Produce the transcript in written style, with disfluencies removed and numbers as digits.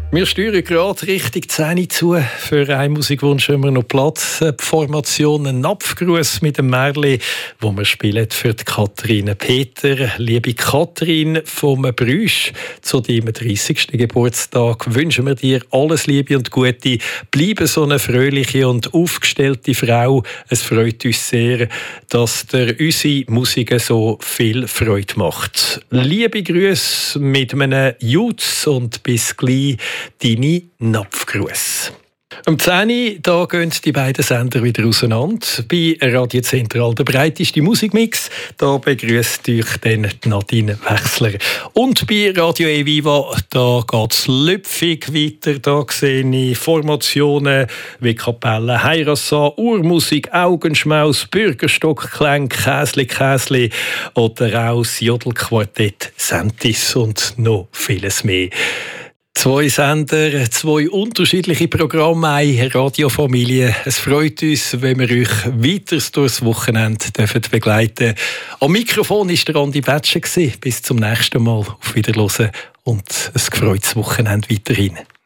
Wir steuern gerade Richtung 10 Uhr zu. Für einen Musikwunsch haben wir noch Platz. Die Formation «Ein Napfgruß» mit dem Märli, wo wir spielen für die Katrin Peter. Liebe Katrin vom Brüsch, zu deinem 30. Geburtstag wünschen wir dir alles Liebe und Gute. Bleibe so eine fröhliche und aufgestellte Frau. Es freut uns sehr, dass dir unsere Musik so viel Freude macht. Liebe Grüße mit einem Jutz und bis gleich. Deine Napfgruß. Um 10 Uhr da gehen die beiden Sender wieder auseinander. Bei Radio Zentral der breiteste Musikmix. Da begrüßt euch dann Nadine Wechsler. Und bei Radio Eviva da geht es lüpfig weiter. Da sehe ich Formationen wie Kapelle Heirassa, Urmusik, Augenschmaus, Bürgerstockklänge, Käsli oder auch das Jodelquartett Sentis und noch vieles mehr. 2 Sender, 2 unterschiedliche Programme, eine Radiofamilie. Es freut uns, wenn wir euch weiter durchs Wochenende begleiten dürfen. Am Mikrofon war der Andi Betsche. Bis zum nächsten Mal. Auf Wiederhören und ein gefreutes Wochenende weiterhin.